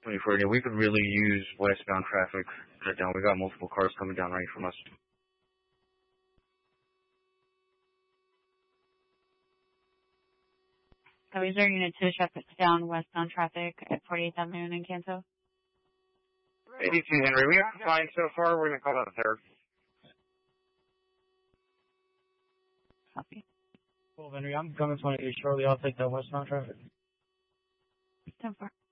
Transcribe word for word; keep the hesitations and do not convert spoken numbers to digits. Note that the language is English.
twenty-four, we could really use westbound traffic right down. We got multiple cars coming down right from us. Weezer Unit two shut down westbound traffic at forty-eighth Avenue in Canto. eighty-two Henry, we are fine so far. We're going to call out a third. Copy. Well, Henry, I'm coming twenty-eight shortly. I'll take that westbound traffic. ten four.